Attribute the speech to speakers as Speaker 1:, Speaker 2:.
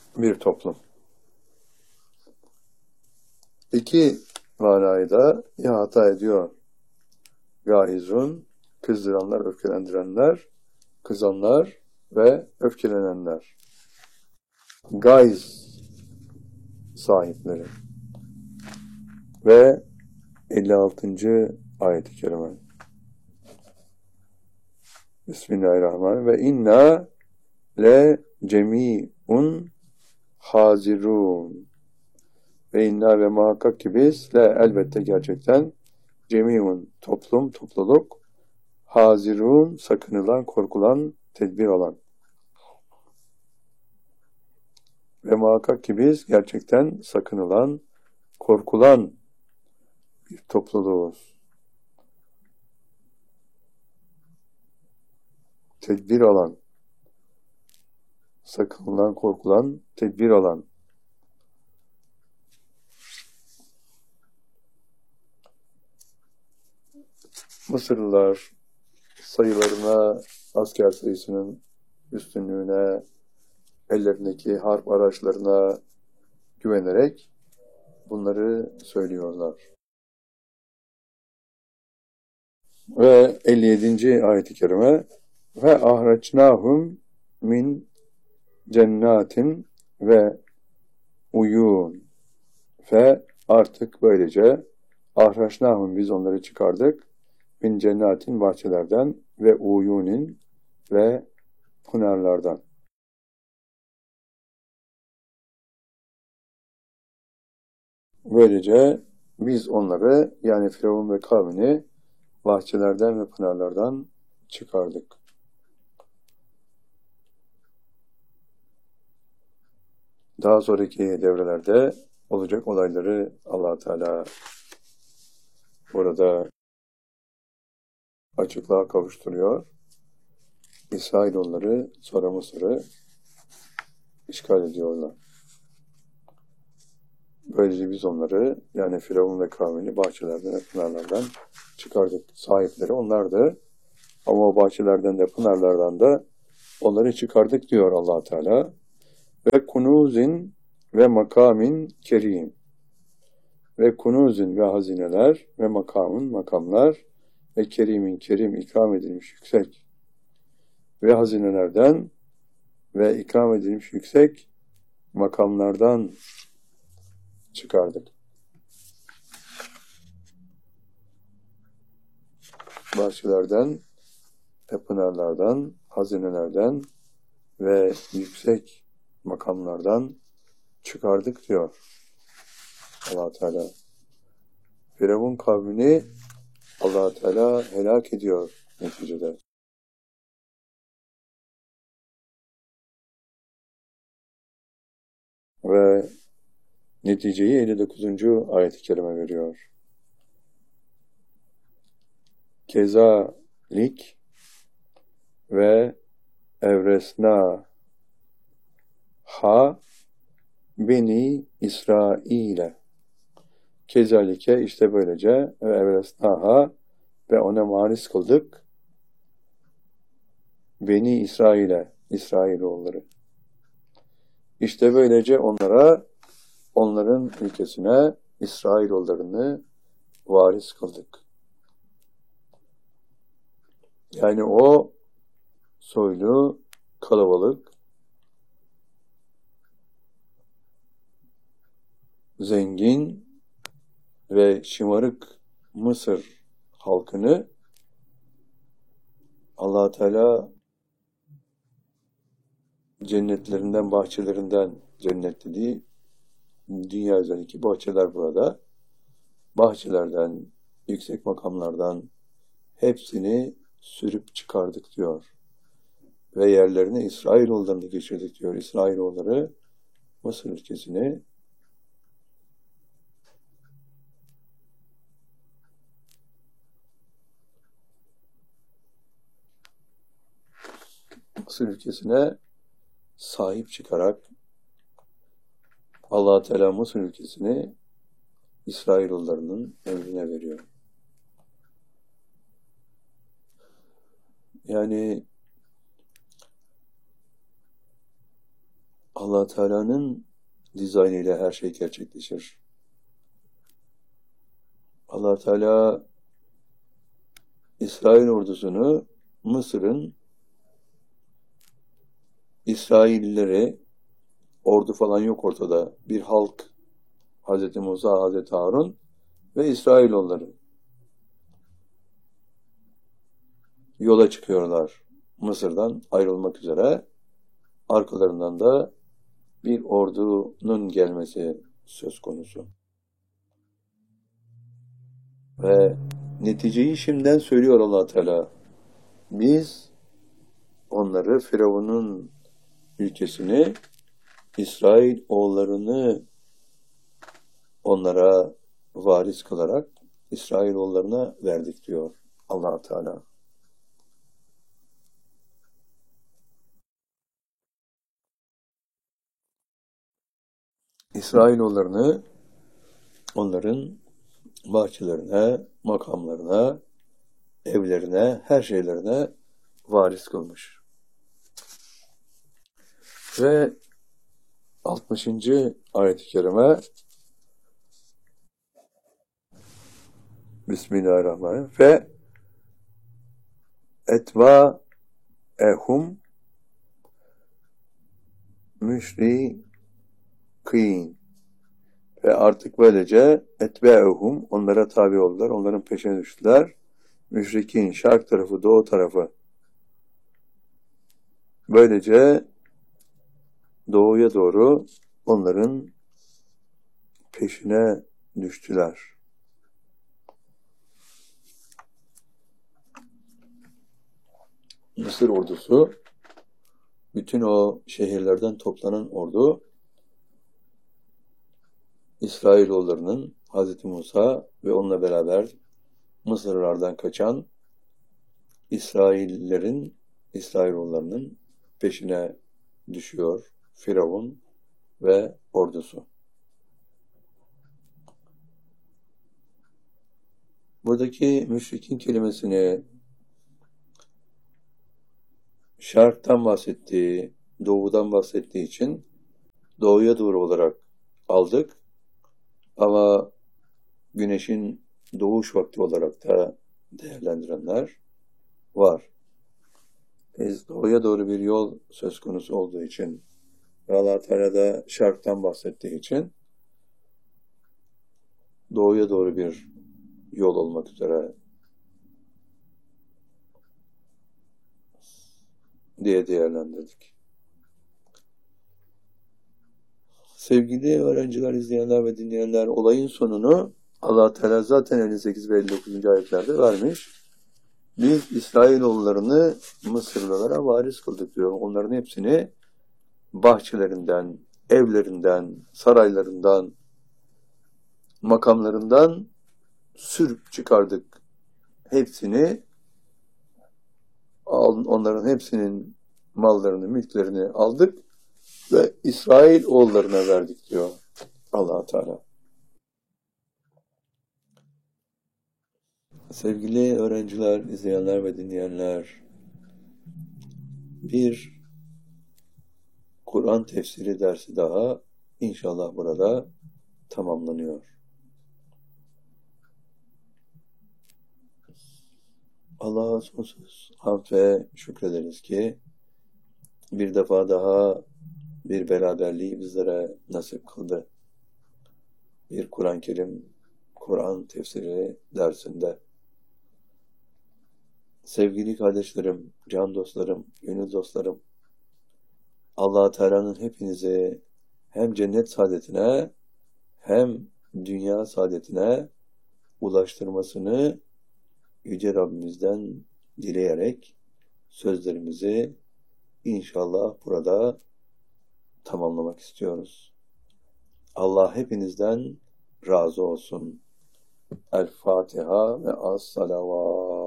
Speaker 1: bir toplum. İki manayı da ihata ediyor. Gaizun, kızdıranlar, öfkelendirenler, kızanlar ve öfkelenenler. Gaiz sahipleri. Ve 56. ayet-i kerime. Bismillahirrahmanirrahim. Ve inna le cemi'un hazirun. Ve inna ve muhakkak ki biz le elbette gerçekten cemi'un toplum, topluluk, hazirun sakınılan, korkulan, tedbir alan. Ve muhakkak ki biz gerçekten sakınılan, korkulan bir topluluğuz. Tedbir alan, sakınılan, korkulan, tedbir alan. Mısırlılar sayılarına, asker sayısının üstünlüğüne, ellerindeki harp araçlarına güvenerek bunları söylüyorlar. Ve 57. ayet-i kerime ve ahraçnahum min cennatin ve uyun ve artık böylece ahraçnahum biz onları çıkardık min cennatin bahçelerden ve uyunin ve pınarlardan. Böylece biz onları yani Firavun ve kavmini bahçelerden ve pınarlardan çıkardık. Daha sonraki devrelerde olacak olayları Allah Teala burada açıklığa kavuşturuyor. İsrailoğulları sonra Mısır'ı işgal ediyorlar. Böylece biz onları yani Firavun ve kavmini bahçelerden ve pınarlardan çıkardık. Sahipleri onlardı. Ama o bahçelerden de pınarlardan da onları çıkardık diyor Allah Teala. Ve kunuzin ve makamin kerim. Ve kunuzin ve hazineler ve makamlar ve kerimin kerim ikram edilmiş yüksek ve hazinelerden ve ikram edilmiş yüksek makamlardan çıkardık. Bahçelerden, pınarlardan, hazinelerden ve yüksek makamlardan çıkardık diyor Allah Teala. Firavun kavmini Allah Teala helak ediyor neticede. Ve neticeyi 59. ayet-i kerime veriyor. Kezalik ve evresna ha beni İsrail'e. Kezalike işte böylece ve evresnaha ve ona manis kıldık beni İsrail'e, İsrailoğulları. İşte böylece onların ülkesine İsrailoğullarını varis kıldık. Yani o soylu, kalabalık, zengin ve şımarık Mısır halkını Allah Teala cennetlerinden, bahçelerinden, cennet dediği dünya üzerindeki bahçeler burada. Bahçelerden, yüksek makamlardan hepsini sürüp çıkardık diyor. Ve yerlerine İsrailoğullarını geçirdik diyor. İsrailoğulları Mısır ülkesini sahip çıkarak Allah Teala Mısır ülkesini İsrailoğullarının emrine veriyor. Yani Allah Teala'nın dizaynıyla her şey gerçekleşir. Allah Teala İsrail ordusunu Mısır'ın İsraillileri, ordu falan yok ortada, bir halk, Hz. Musa, Hz. Harun ve İsrailoğulları yola çıkıyorlar. Mısır'dan ayrılmak üzere. Arkalarından da bir ordunun gelmesi söz konusu. Ve neticeyi şimdiden söylüyor Allah Teala. Biz onları, Firavun'un ülkesini, İsrail oğullarını onlara varis kılarak İsrail oğullarına verdik diyor Allah Teala. İsrailoğullarını onların bahçelerine, makamlarına, evlerine, her şeylerine varis kılmış. Ve 60. ayet-i kerime Bismillahirrahmanirrahim. Ve etva ehum müşrikin. Ve artık böylece etbe'ehum, onlara tabi oldular, onların peşine düştüler. Müşrikin, şark tarafı, doğu tarafı. Böylece doğuya doğru onların peşine düştüler. Mısır ordusu, bütün o şehirlerden toplanan ordu, İsrailoğullarının, Hz. Musa ve onunla beraber Mısırlardan kaçan İsrailoğullarının peşine düşüyor Firavun ve ordusu. Buradaki müşrikin kelimesini şarktan bahsettiği, doğudan bahsettiği için doğuya doğru olarak aldık. Ama güneşin doğuş vakti olarak da değerlendirenler var. Biz doğuya doğru bir yol söz konusu olduğu için ve Allah Teala da şarktan bahsettiği için doğuya doğru bir yol olmak üzere diye değerlendirdik. Sevgili öğrenciler, izleyenler ve dinleyenler, olayın sonunu Allah Teala zaten 58 ve 59. ayetlerde vermiş. Biz İsrailoğullarını Mısırlılara varis kıldık diyor. Onların hepsini bahçelerinden, evlerinden, saraylarından, makamlarından sürüp çıkardık. Hepsini, onların hepsinin mallarını, mülklerini aldık ve İsrailoğullarına verdik diyor Allah Teala. Sevgili öğrenciler, izleyenler ve dinleyenler, bir Kur'an tefsiri dersi daha inşallah burada tamamlanıyor. Allah'a sonsuz hamd ve şükrederiz ki bir defa daha bir beraberliği bizlere nasip kıldı. Bir Kur'an-ı Kerim, Kur'an tefsiri dersinde. Sevgili kardeşlerim, can dostlarım, gönül dostlarım, Allah Teala'nın hepinizi hem cennet saadetine hem dünya saadetine ulaştırmasını Yüce Rabbimizden dileyerek sözlerimizi inşallah burada tamamlamak istiyoruz. Allah hepinizden razı olsun. El Fatiha ve as-salavat.